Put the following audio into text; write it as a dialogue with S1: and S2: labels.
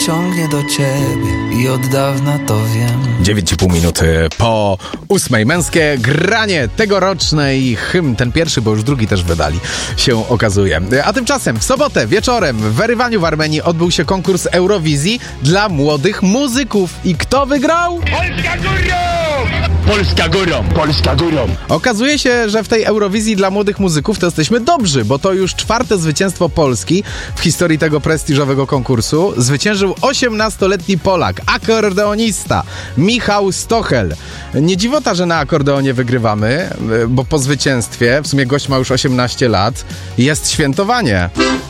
S1: ciągnie do ciebie i od dawna to wiem.
S2: 9,5 minuty po 8. Męskie granie tegorocznej hymn, ten pierwszy, bo już drugi też wydali, się okazuje. A tymczasem w sobotę wieczorem w Erywaniu w Armenii odbył się konkurs Eurowizji dla młodych muzyków. I kto wygrał?
S3: Polska górą! Polska górą! Polska górą!
S2: Okazuje się, że w tej Eurowizji dla młodych muzyków to jesteśmy dobrzy, bo to już 4. zwycięstwo Polski w historii tego prestiżowego konkursu. Zwyciężył 18-letni Polak, akordeonista Michał Stochel. Nie dziwota, że na akordeonie wygrywamy, bo po zwycięstwie, w sumie gość ma już 18 lat, jest świętowanie.